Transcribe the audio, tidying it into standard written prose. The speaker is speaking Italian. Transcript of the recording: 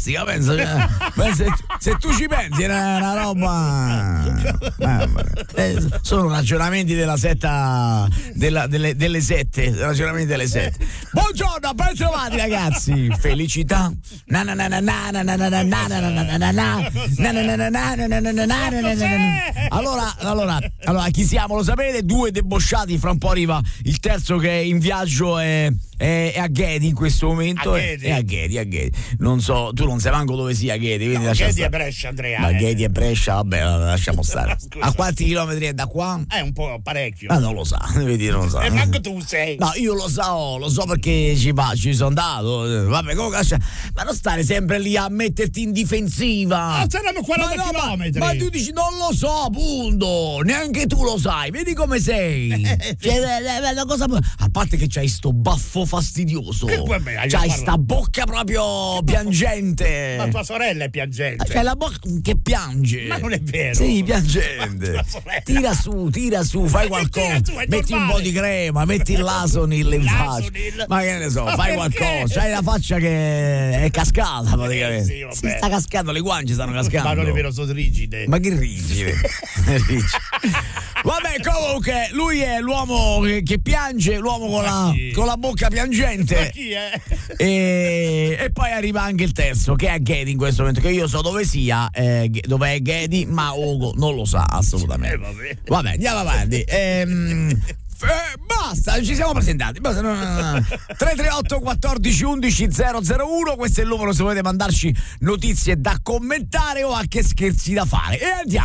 fantastica, pensa, se tu ci pensi è una roba. Sono ragionamenti della setta delle sette, ragionamenti delle sette. Buongiorno, ben trovati ragazzi. Felicità. Allora, chi siamo? Lo sapete? Due debosciati, fra un po' arriva il terzo che è in viaggio è a Ghedi in questo momento. È a Ghedi. Non so, tu non sai manco dove sia Ghedi. No, Ghedi è Brescia, Andrea. Ma Ghedi è Brescia, vabbè, lasciamo stare. A quanti chilometri è da qua? È un po' parecchio. Ma non lo sa, vedi, non lo sa. Manco tu sei. No, io lo so perché ci sono andato. Vabbè, ma non stare sempre lì a metterti in difensiva. Saranno 40 chilometri. Ma tu dici non lo so, appunto. Neanche tu lo sai. Vedi come sei. A parte che c'hai sto baffo fastidioso. C'hai sta bocca proprio piangente. Ma tua sorella è piangente. C'hai la bocca che piange. Ma non è vero. Sì, piangente. Tira su, fai qualcosa. Metti un po' di crema, metti l'Asonil in faccia. Ma che ne so, fai qualcosa. C'hai la faccia che è cascata praticamente. Sì, sta cascando, le guance stanno cascando. Ma non è vero, sono rigide. Ma che rigide? Vabbè, comunque lui è l'uomo che piange, l'uomo con la bocca piangente. Ma chi è? E poi arriva anche il terzo, che è a Ghedi in questo momento, che io so dove sia, dove è Ghedi, ma Ugo non lo sa assolutamente. Vabbè, andiamo avanti. Basta, ci siamo presentati. 338 14 11 001, questo è il numero se volete mandarci notizie da commentare o anche scherzi da fare. E andiamo.